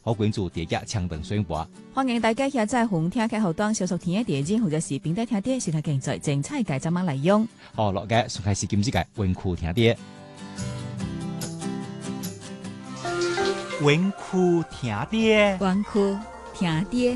可關注第一強等宣佈。 歡迎大家下載紅聽劇後當小熟聽嘅電影或者是並帶聽啲，是睇競在精彩嘅怎樣嚟用。 好，落嘅從開始今日嘅文庫聽啲。文庫聽啲， 文庫聽啲。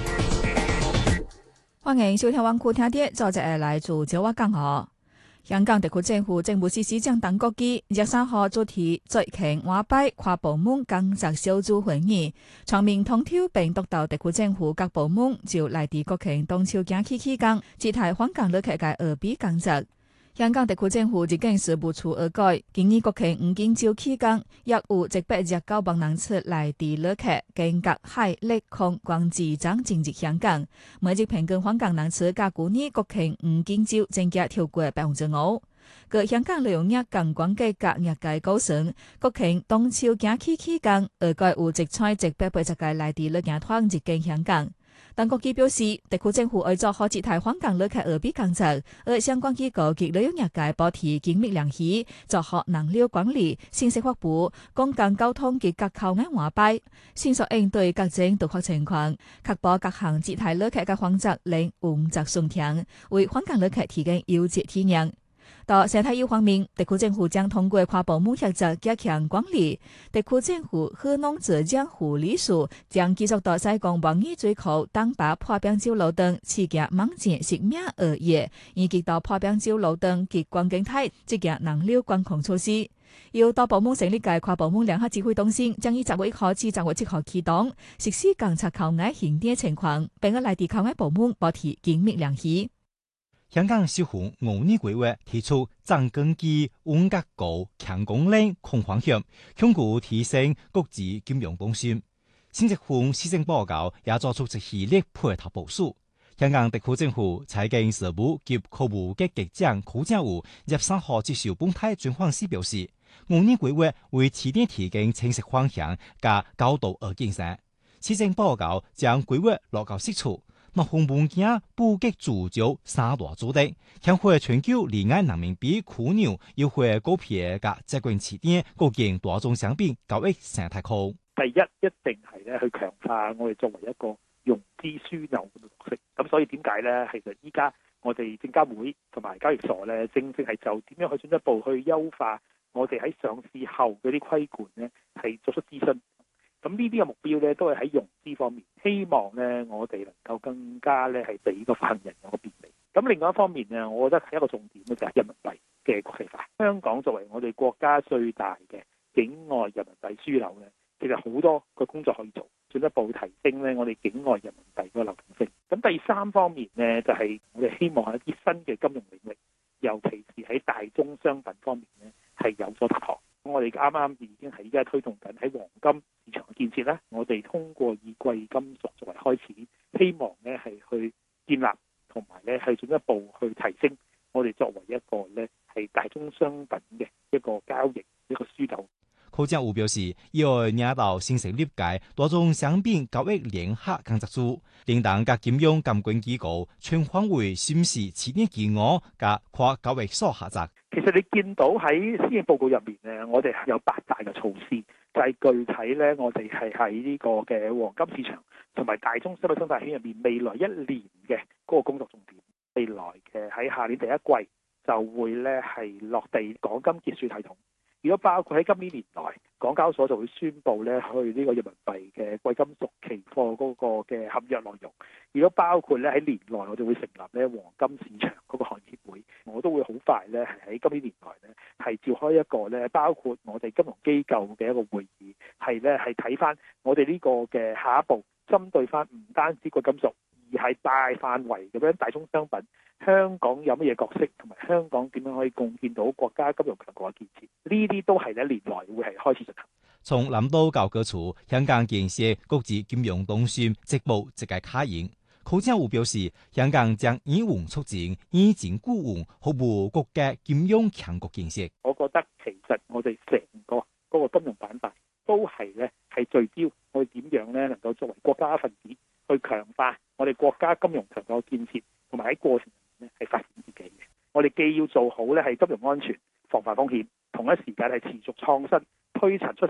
歡迎收聽文庫聽啲，作者係來自九華港河。香港特區政府政務司司長鄧國基23號主持最近華拜跨部門工作小組會議，全面通挑並督導特區政府各部門就內地國慶中秋假期期間節台訪港旅客嘅二比工作。香港特區政府已經事務處而改，今年國慶5金周期間，約有129萬人次內地旅客經各海陸空關機站進入香港，每日平均訪港人次較去年國慶5金周增加超過 5%。據香港旅遊業監管局隔業界告訴，國慶中秋假期期間，而該有180個內地旅行團入境香港。鄧國基表示，特區政府為做好節台訪港旅客二比工作，而相關機構及旅遊業界保持緊密聯繫，做好人流管理、信息發布、公共交通及各口岸華拜，迅速應對各種突發情況，確保各項節台旅客嘅訪客能穩紮順暢，為訪港旅客提供優質體驗。到生態方面，特區政府將通過跨部門協作加強管理。特區政府河農浙江護理署將繼續到西貢灣魚水庫東北破冰洲路等刺激猛禽食命而業，以及到破冰洲路等及觀景台積極人流管控措施。要多部門成立嘅跨部門聯合指揮中心，將於10月1號至10月7號啟動，實施監察口岸現地情況，並與內地口岸部門保持緊密聯繫。 香港小紅5年規劃提出增根基穩格高強功能控風險，鞏固提升國際金融中心。新政府施政報告也作出一系列配套部署。香港特區政府財經事務及庫務局局長許正宇23號接受本台專訪時表示，5年規劃為起點提供清晰方向加高度而建設。施政報告將規劃落到實處。各項物件布局聚焦三大主題，強化全球離岸人民幣樞紐，優化股票嘅接管起點，構建大宗商品交易生態圈。 第一定係咧去強化我哋作為一個融資樞紐嘅角色。咁所以點解咧？其實依家我哋證監會同埋交易所咧，正係就點樣去進一步去優化我哋喺上市後嗰啲規管咧，係作出諮詢。咁呢啲嘅目標咧，都係喺融資方面，希望咧我哋能夠更加咧係俾個發行人有個便利。咁另外一方面呢，我覺得係一個重點咧，就係人民幣嘅國際化。香港作為我哋國家最大嘅境外人民幣樞紐咧，其實好多個工作可以做，進一步提升咧我哋境外人民幣個流動性。咁第三方面呢，就係我哋希望喺一啲新嘅金融領域，尤其是喺大宗商品方面咧，係有所突破。我哋啱啱已經係依家推動緊喺黃金市場嘅建設咧，我哋通過以貴金屬作為開始，希望咧係去建立同埋咧係進一步去提升我哋作為一個咧係大宗商品嘅一個交易一個樞紐。 許正宇表示，要引導新成立嘅大宗商品交易聯合工作組，領導各金融監管機構全方位審視起點基礎嘅跨交易所合作。 其實你見到喺施政報告入面咧，我哋有8大嘅措施，就係具體咧，我哋係喺呢個嘅黃金市場同埋大宗商品生態圈入面，未來1年嘅嗰個工作重點。未來嘅喺下年第一季就會咧係落地港金結算系統。如果包括喺今年年內，港交所就會宣布咧去呢個人民幣嘅貴金屬期貨嗰個嘅合約內容。如果包括咧喺年內，我哋會成立咧黃金市場嗰個行業協會，我都會好快咧係喺今年年內咧係召開一個咧包括我哋金融機構嘅一個會議，係咧係睇翻我哋呢個嘅下一步，針對翻唔單止貴金屬，而係大範圍咁樣大宗商品，香港有乜嘢角色，同埋香港點樣可以貢獻到國家金融強國嘅建設，呢啲都係咧年內會係開始進行。 從南到交割處，香港建設國際金融中心逐步直接卡應。許正宇表示，香港將以穩促進，以穩固穩，服務國家金融強國建設。 我覺得其實我哋成個嗰個金融板塊都係咧係聚焦我哋點樣咧能夠作為國家一份子去強化我哋國家金融強國建設，同埋喺過程入面咧係發展自己嘅。我哋既要做好咧係金融安全、防範風險，同一時間係持續創新、推陳出新，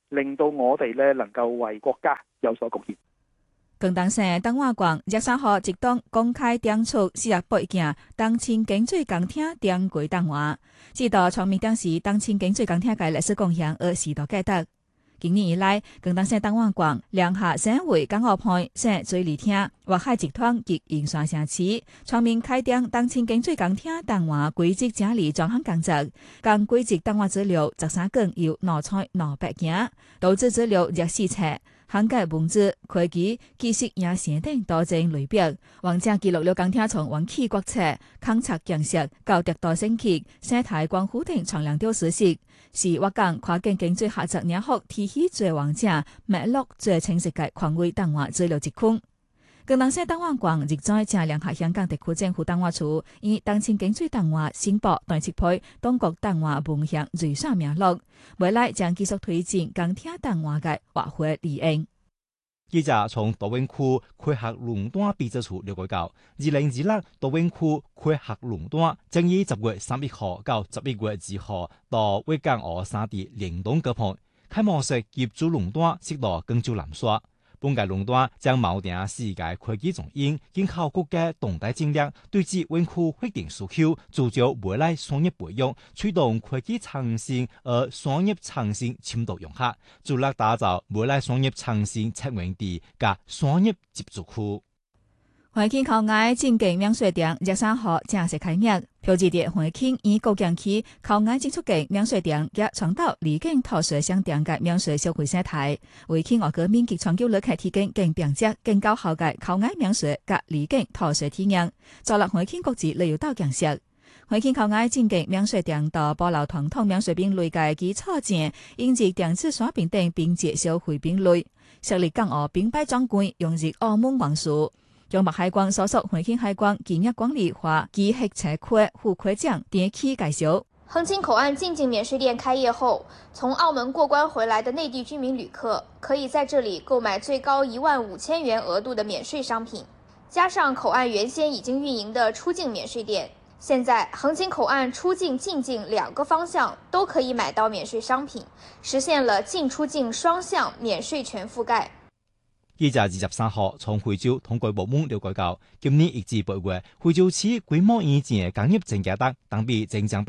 令到我哋咧能夠為國家有所貢獻。 廣東省黨外館23號一黨公開點出408件當青경水工廳點歸黨外，指導創面當時當青경水工廳嘅歷史貢獻而時代價值。今年以來，廣東省黨外館聯合省委港澳辦、省水利廳、淮海集團及營山城市，全面開展當青경水工廳黨外軌跡整理專項工作，將軌跡黨外資料13卷由腦採腦件，導致資料24冊。涵蓋文字、會計、技術、影像等多種類別，完整記錄了工廳從灣區國策、勘測建設到特大升級、生態光伏等長亮調事實，是我港跨境경水合作領域體系最完整、脈絡最清晰嘅權威黨外資料一群。廣東省黨外館亦在正聯合香港特區政府黨外處，以當青경水黨外申報斷測配當國黨外文獻瑞產名錄，未來將繼續推進工廳黨外嘅活化利用。 記者從大灣區開學壟斷編製處了解到，2026大灣區開學壟斷將於10月31號到11月2號到粵港澳三地聯動舉辦，開幕式業主壟斷適度廣州南沙。本屆壟斷將錨定世界科技中心，經考國家動態戰略，對接灣區發展需求，聚焦未來商業培育，驅動科技創新而商業創新深度融合，助力打造未來商業創新策源地加商業接觸區。 花慶校外正經免稅店23號正式開業，標誌着花慶以高江區校外進出境免稅店及倡導離境逃稅商店嘅免稅消費生態，為企業革命及長久旅客提供更便捷、更高效嘅校外免稅及離境逃稅體驗，助力花慶國際旅遊島建設。花慶校外正經免稅店到保留傳統免稅品類嘅基礎前，引入電子刷屏等便捷消費品類，設立港澳品牌專櫃，融入澳門元素。中國海關所屬花慶海關企業管理化及黑車區副區長田啟介紹， 橫琴口岸進境免稅店開業後，從澳門過關回來的內地居民旅客可以在這裡購買最高15000元額度的免稅商品，加上口岸原先已經運營的出境免稅店，現在橫琴口岸出境進境兩個方向都可以買到免稅商品，實現了進出境雙向免稅全覆蓋。 記者23號從惠州通過部門了解到，今年1至8月，惠州市規模以前工業增加得當比增長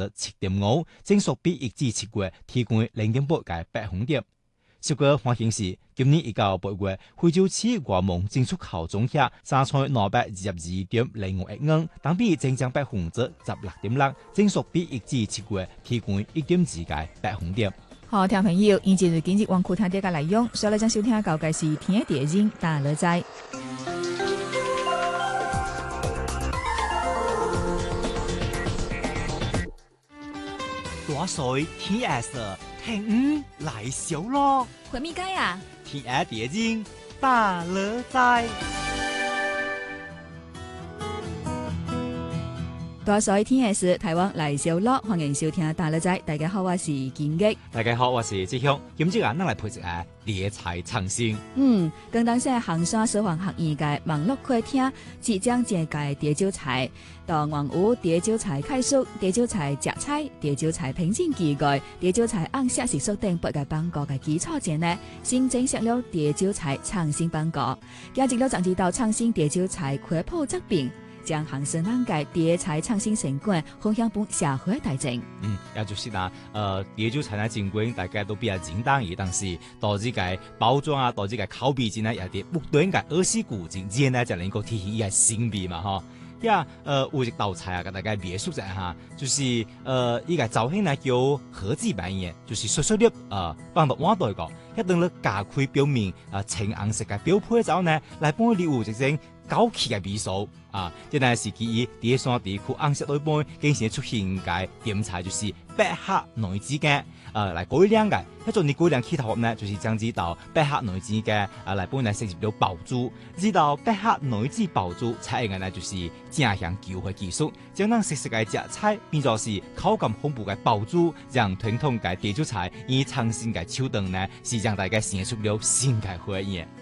7.5%，增速比1至7月提高0.8個百分點。數據反映示，今年1到8月，惠州市外貿進出口總額3千222.05億元，當比增長16.6%，增速比1至7月提高1.2個百分點。 好，聽朋友，以今日經濟網庫聽啲嘅內容，所以你將收聽到嘅是天地人大樂在。 大水天黑色，聽來小咯。 回咪街啊？ 天地人大樂在。 大水天黑時，台灣來小樂，歡迎收聽大樂在。大家好，我是金玉。 大家好，我是志雄。今朝啊，咱來陪一下理財創新。 廣東省衡山師範學院嘅網絡課廳即將揭開蝶酒菜，到元午蝶酒菜開書、蝶酒菜食菜、蝶酒菜品鑑技藝、蝶酒菜按攝食宿等8個邦國嘅基礎建立，新增設了蝶酒菜創新邦國，加入了長知道創新蝶酒菜科普作品。將衡山人嘅蝶菜創新成果分享俾社會大眾。 也就是啦，蝶酒菜呢成果大家都比較簡單嘅，但是導致個包裝啊，導致個口味真係有啲不斷個20古今之呢就能夠體現一個新味嘛，嗬。有一道菜啊，給大家描述一下，就是依個造型呢叫盒子扮演，就是細細粒放到碗度個，一定要加開表面青紅色嘅標配之後呢，來幫你有一種高級嘅味素啊！即係是基於第三地區紅色裏邊經常出現嘅點菜，就是白客內子嘅來改良嘅。一種你改良其他方呢，就是將知道白客內子嘅來幫你設計了爆珠，知道白客內子爆珠採用嘅呢，就是正向舊嘅技術，將咱食嘅食菜變作是口感豐富嘅爆珠，讓傳統嘅蝶酒菜以創新嘅手段呢，是讓大家顯出了新嘅回憶。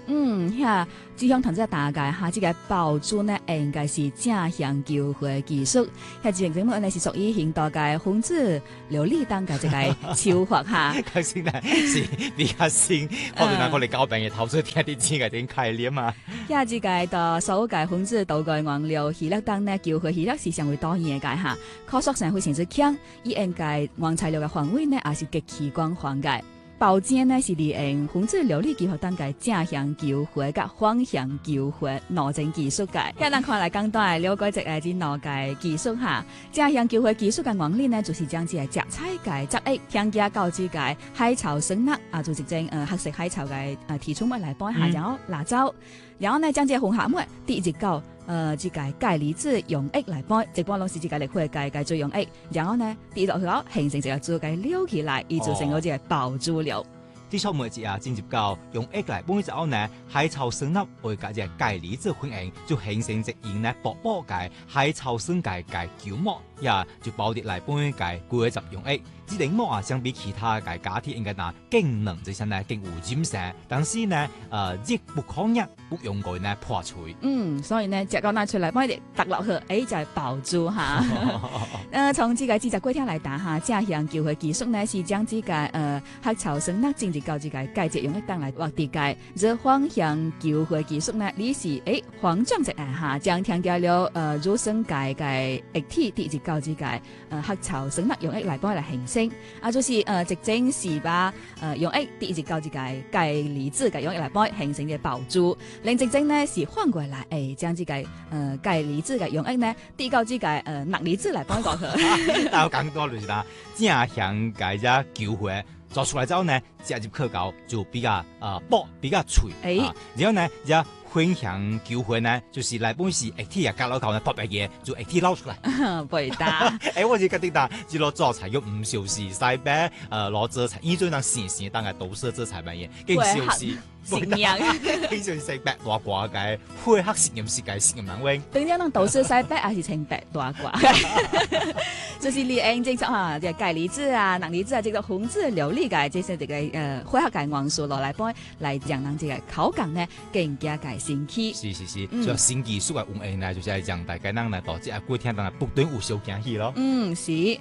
遐只向同志大概哈，这个爆珠呢应该是正向救回技术，遐这个节目呢是属于现代嘅分子流理当嘅这个手法哈。 佢先呢是比較先，可能我哋教病嘅頭先聽啲知嘅點概念啊。 遐這個到所有分子導個原料希臘當呢救回希臘是相對多元嘅哈，可塑性非常之強，伊應該原材料嘅範圍呢也是極其廣泛嘅。爆尖呢是利用分子流理技術當嘅正向救回甲反向救回兩種技術嘅。遐咱看來簡單了解一下這兩個技術哈。正向救回技術嘅原理呢，就是將這個食材嘅汁液添加到這個海草生物啊，做一種黑色海草嘅提出物來拌下，然後辣椒，然後呢將這個混合物滴入到這個鈣離子溶液來拌，一般攏是這個綠化鈣做溶液，然後呢滴落去後形成一個珠鈣溜起來，伊就成咗這個爆珠了。 啲小妹子啊，進入到用液來拌之後呢，海草生物會加隻鈣離子混合，就形成一型呢薄薄嘅海草生鈣嘅球膜，也就包啲來拌嘅固質溶液。這種膜啊，相比其他嘅假鐵應該嗱更嫩，就係呢更有粘性，但是呢熱不抗熱，不用佢呢破碎。 所以呢，隻個拿出來幫你揼落去，就係爆珠哈。從這個製作過程來談哈，正向救回技術呢是將這個黑草生物進入到這個鈣質溶液當來獲得鈣，而反向救回技術呢，你是反轉一下哈，將添加了乳酸鈣嘅液體滴入到這個黑草生物溶液來幫來形成。就是一種是把溶液滴入到這個鈣離子嘅溶液來幫形成嘅爆珠，另一種呢是反過來將這個鈣離子嘅溶液呢滴到這個鈉離子來幫過去。 但係講多就是啦，正向鈣只救回做出來之後呢，加入去到就比較薄比較脆，然後呢只反向救回呢，就是來本是液體啊，加落口呢薄白嘢，就液體撈出來。 背打， 我是覺得啦，這攞做菜用唔少時西北攞做菜，依種當時時當係都市做菜乜嘢，更少時。 食樣， 經常食白大瓜嘅，配合實驗室嘅實驗人員。 等陣當都市西北還是稱白大瓜，就是利用這種鈣離子啊、鈉離子啊，這個分子流理嘅，這些這個化學嘅元素落來幫來讓人這個口感呢更加嘅新奇。 是，所以新技術嘅運用呢，就是讓大家人來到這過程當中不斷有小驚喜咯。 是。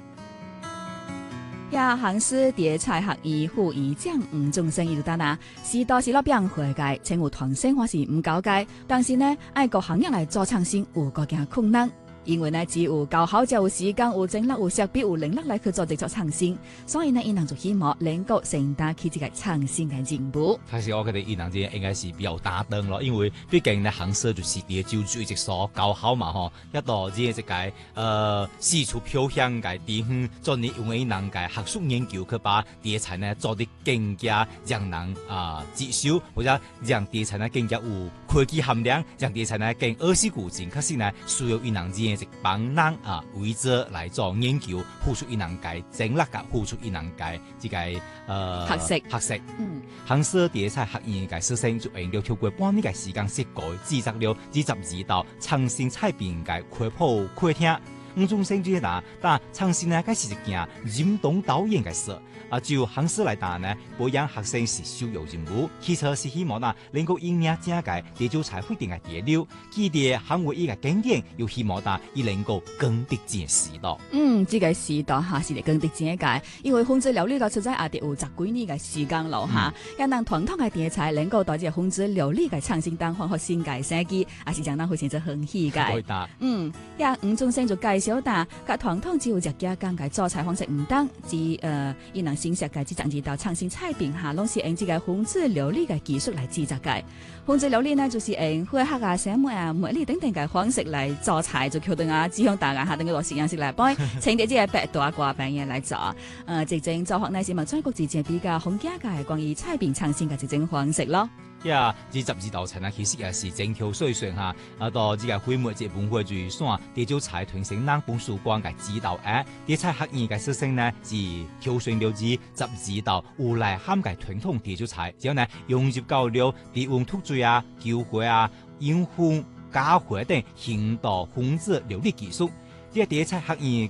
杭師碟菜學院副院長吳宗生伊就答啦，時代是落變化嘅，請有團生活是唔夠嘅，但是呢，愛各行業來做創新有各件困難。因為呢，只有高考才有時間、有精力、有設備、有能力來去做這種創新，所以呢，伊人就希望能夠承擔起這個創新嘅進步。 其實我覺得伊人應該是比較擔當咯，因為畢竟呢行社就是啲就住一所高考嘛吼，一到這個四處飄向嘅地方，做你用伊人嘅學術研究去把題材呢做得更加讓人接受，或者讓題材呢更加有科技含量，讓題材呢更耳熟能詳，可是呢需要伊人一幫人為之來做研究，付出伊人嘅精力，付出伊人嘅這個學識。杭師碟菜學院嘅師生就用了超過半年嘅時間設計製作了22道創新菜品嘅科普課程。吳宗生就話：但創新呢，該是一件認同導演嘅事。就杭師來講呢，培養學生是首要任務。其實是希望能夠引領這個地球菜會定嘅潮流，記得行為伊嘅經驗，又希望伊能夠跟得上時代。 這個時代哈是嚟跟得上嘅，因為分子料理到出在也得有10幾年嘅時間咯哈。要讓傳統嘅題材能夠到這個分子料理嘅創新當中，發新嘅設計，也是讓人非常之歡喜嘅。呀，吳宗生就介紹到，甲傳統只有食家講嘅做菜方式唔同，伊能新設計至12道創新菜品下，攏是用這個分子料理嘅技術來製作嘅。分子料理呢，就是用化學啊、生物啊、物理等等嘅方式來做菜，就靠等指向大家下等個實驗室來幫，請啲這個白大瓜餅嘢來做。這種做法呢是咪全國之間比較罕見嘅關於菜品創新嘅這種方式咯。 這12道菜呢，其實也是整條水線哈，到這個會幕這文化最爽，地球菜團成人本曙光嘅指導碟菜學院嘅師生呢是挑選了12道有內涵嘅傳統地球菜，之後呢融入到了低溫突水啊、救火啊、煙燻、加火等現代分子料理技術。這個碟菜學院嘅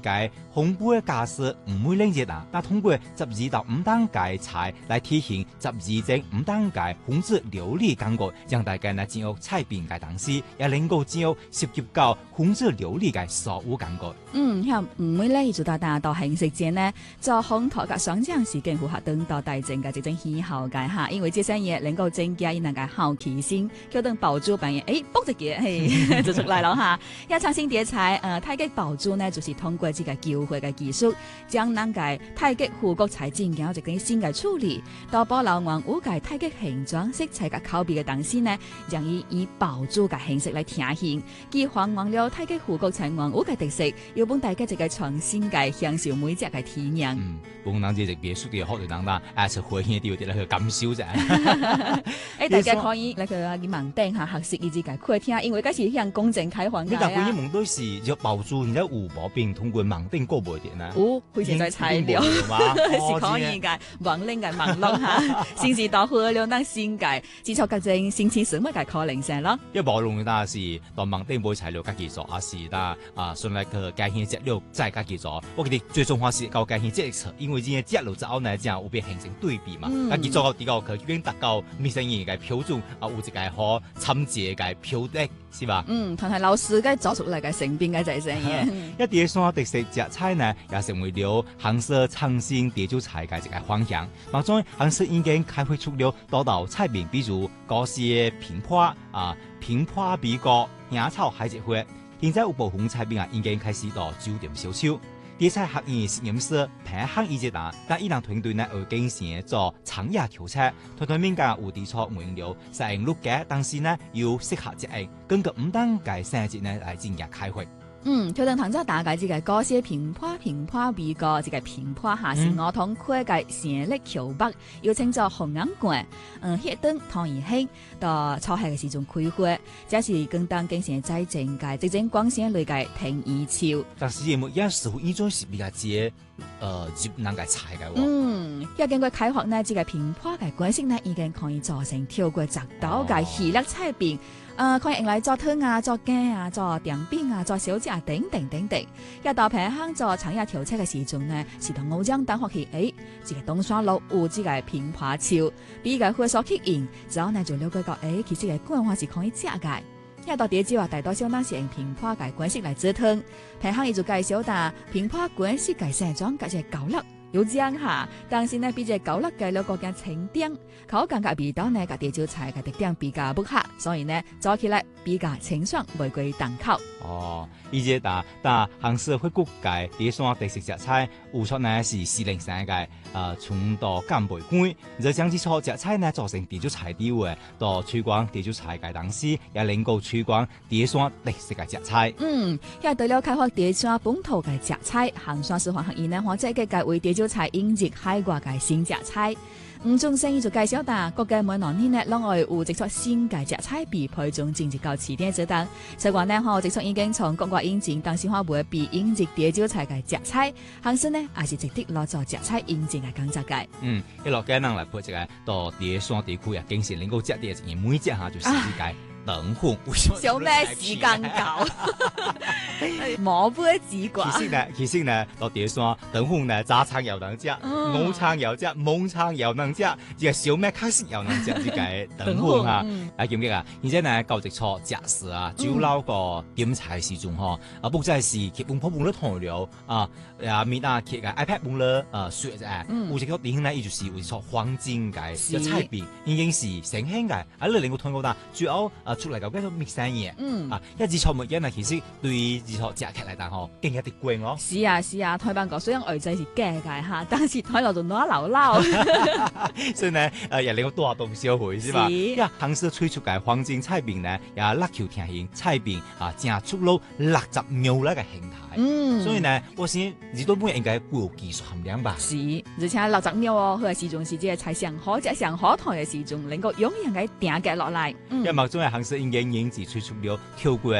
烘焙嘅架勢唔會冷熱啊，但通過12到5檔嘅菜來體現12種5檔嘅風味料理感覺，讓大家呢進入菜品嘅當時，也能夠進入涉及到風味料理嘅所有感覺。 咁唔會咧，就到形式間呢，做烘托嘅雙獎時間符合等到大眾嘅這種喜好嘅嚇，因為這些嘢能夠增加伊人嘅好奇心，叫等爆珠扮演，卜一嘢，嘿，就出來了嚇。一創新碟菜，太極爆珠呢，就是通過這個交匯嘅技術，將咱嘅太極護國菜進行一個新嘅處理，到保留原有嘅太極形狀、色彩嘅口味嘅同時呢，讓伊以爆珠嘅形式來呈現，既還原了太極護國菜原有嘅特色，又幫大家一個創新嘅享受每隻嘅體驗。 幫人哋別墅嘅好多人啦，就回應啲嚟去感受啫。 大家可以嚟去網頂下學習以及佢聽，因為嗰時向公正開放嘅。 你講關於問到時就爆珠，然之後有薄餅通過網頂過唔點啊？ 非常在材料是可以嘅，網領嘅網絡嚇，先至到去了咱新界，接觸各種新鮮事物嘅可能性咯。 一網絡但係到網頂買材料自己做，還是但順來個家鄉質料再自己做。我覺得最重要是搞家鄉質料，因為今日質料之後呢，這樣有變形成對比嘛。自己做到啲個佢已經達到未成年嘅標準，有一個可參照嘅標準，是吧？ 同係老師嘅做出嚟嘅成品嘅就係這樣。 一碟山特色食菜呢，也成為了杭州創新地酒菜嘅一個方向。當中杭州已經開發出了多道菜品，比如高絲平坡平坡比角、野草海蜇花。現在有部分菜品已經開始到酒店銷售。碟菜學院實驗室平衡一節打，但伊人團隊呢會經常做長野調測，團面嘅有地錯原料，實驗錄嘅，但是呢要適合隻型，根據唔同嘅性質呢來進行開發。 條頓糖汁大概這個高些平坡比個這個平坡下是我同區嘅成粒橋北，又稱作紅眼冠，黑燈糖而興到初夏嘅時種開花，這是更當經常在整界這種光線類嘅停二潮。 但是也冇一時候呢種是比較接接難嘅菜嘅。 要經過開發呢，這個平坡嘅關係呢，已經可以做成跳過雜島嘅喜樂菜品。可以用來做湯啊、做羹啊、做甜餅啊、做小食啊等等等等。一到平鄉做長野調測嘅時陣呢，是同澳江等學起，這個東山路有這個平坡潮，比個會所吸引，之後呢就了解到，其實個官話是可以食嘅。一到碟子話大多數當是用平坡嘅關係來做湯，平鄉伊就介紹到平坡關係嘅成長嘅隻高粒。有這樣下，但是呢，比這高粒嘅兩個更清甜，口感嘅味道呢，個地酒菜嘅特點比較不合，所以呢，做起來比較清爽，袂過重口。 以前但杭州會國界碟山特色食菜，有出呢是403嘅從到干貝乾，就將之錯食菜呢做成地酒菜底位，到推廣地酒菜嘅當時，也能夠推廣碟山特色嘅食菜。 因對了開發碟山本土嘅食菜，杭山師範學院呢，或者嘅改為地酒菜引入海外嘅新食菜。中生意就介紹到，各界每年呢，攏會有製作新嘅食材比配種進入到市場之當。所以話呢，製作已經從國外引進，當時話會比引入地酒菜嘅食材，杭州呢也是值得攞做食材引進嘅工作嘅。 一落嘅人來配一個到碟山地區啊，經常能夠食啲嘢，每隻下就是呢個等紅。 小咩時間搞？冇杯子瓜。 其實呢，到碟山等紅呢，早餐又能食，午餐又食，晚餐又能食，這個小咩開始又能食，這個等紅啊！記唔記啊？而且呢，舊時錯食事啊，酒樓個點菜時鐘嗬，不再是佢本鋪本了糖料面佢個 iPad 本了雪有一個點呢，伊就是會錯黃金嘅一菜品，已經是新興嘅，你能夠睇到啦，主要出嚟個叫做蜜生嘢，一字錯物嘢呢，其實對字錯食起嚟但嗬，勁一啲貴咯。 是啊，台灣個雖然外仔是假嘅嚇，但是台落就攞流撈。 所以呢，也能夠多動消費是吧？杭州推出嘅黃金菜品呢，也辣球甜型菜品正出爐60秒那個形態。所以呢，我想呢都本應該具有技術含量吧。 是，而且60秒佢嘅時鐘是這個菜上好食上好台嘅時鐘，能夠永遠嘅定格落來。 一目中嘅杭州已經引進推出了超過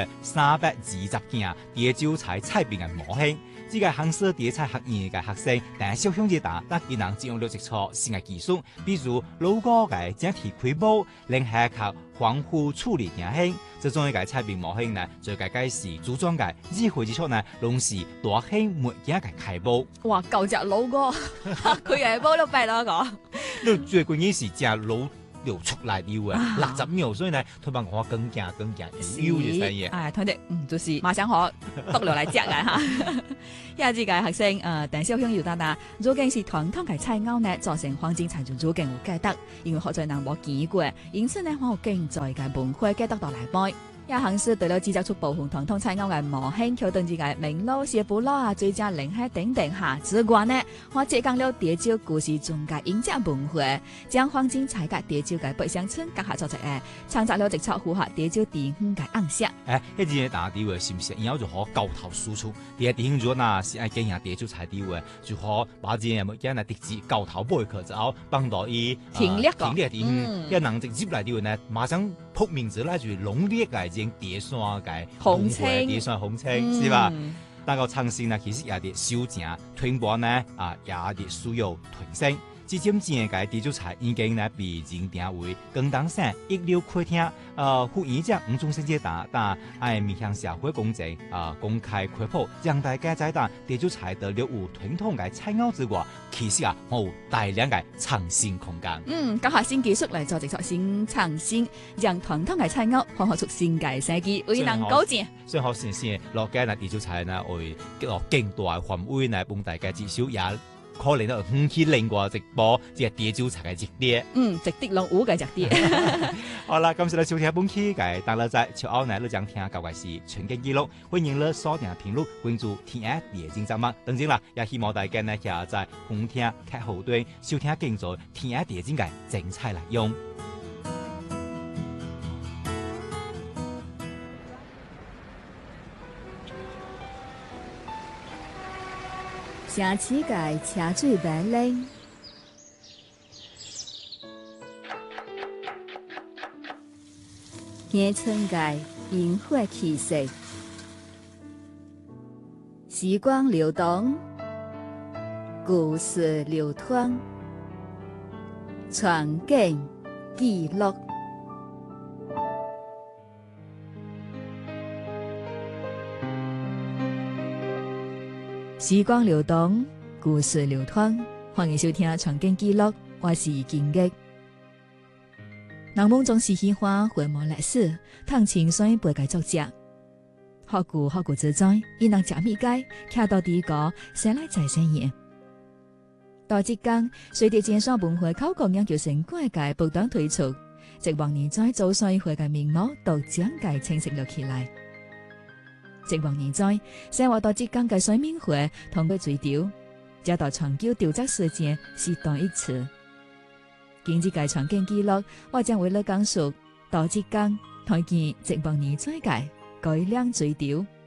320件地酒菜菜品嘅模型。這個杭州碟菜學院嘅學生，但係小鄉子大，但佢能應用了一錯新嘅技術，比如老歌嘅整體規模，零下及防腐處理等等， 这種嘅彩屏模型呢，最介介是組裝嘅議會之初呢，攏是大型物件嘅開幕。 哇，夠隻老哥，佢係煲到白啦個。 你最關鍵是隻老流出來了啊，60秒，所以呢，佢幫我更加有嘅聲音。 哎，佢哋就是馬上可篤落嚟食嘅嚇。廿幾個學生鄧小香要答答，如果是傳統嘅菜肴呢，造成環境產生咗更有價值，因為學在人冇見過，因此呢，我有更在嘅文化價值到嚟買。也行是對了製作出部分傳統菜肴嘅模型，橋段之嘅明爐、斜布爐啊、最佳零海等等下之外呢，我接講了潮州故事中嘅飲食文化，將黃金菜嘅潮州嘅北鄉村結合做一個，創造了一撮符合潮州地方嘅暗色。 一啲大地位是唔是？然後就可交頭輸出。第二點如果嗱是愛經營潮州菜地位，就可把啲嘢乜嘢嚟直接交頭背佢，就好幫到伊停力個。 一能直接嚟啲呢，馬上撲名字嚟就農業嘅種碟山嘅紅青， 碟山紅青是吧？但個創新呢，其實也啲修正推廣呢，也啲需要提升。至今前嘅潮州菜已經呢被認定為廣東省一流餐廳，副院長吳宗勝接答，但係面向社會公正，公開開鋪，讓大家知道潮州菜除了有傳統嘅菜肴之外，其實有大量嘅創新空間。 結合新技術嚟做一撮新創新，讓傳統嘅菜肴開發出新嘅世紀，為人高見。 最好先先落街呢潮州菜呢，為落更大範圍呢，幫大家至少也。可能都唔去另外直播，即係潮州菜嘅熱碟。 直啲攏有嘅熱碟。 好啦，咁先嚟收聽本期嘅大樂仔，朝後呢你將聽舊嘅是全景記錄，歡迎你鎖定評論，關注天下夜景節目。當然啦，也希望大家呢下載紅聽客戶端收聽更多天下夜景嘅精彩內容。 城市界車水馬龍，野村界螢火氣息，時光流動，故事流淌，傳景記錄。時光流動，故事流淌，歡迎收聽《傳景記錄》，我是金吉。人們總是喜歡回眸歷史，談情緒背解作者。學古之災，伊能食米解，徛到地個，生來在生嘢。到即間，隨着建商文化考古研究成果嘅不斷推出，即往年在做水會嘅面貌都漸漸清晰了起來。即往年在生活到浙江嘅水面會同佢水調，這道長久調查事件是當一次。經這個傳景記錄，我將為你講述到浙江推薦即往年在嘅改良水調。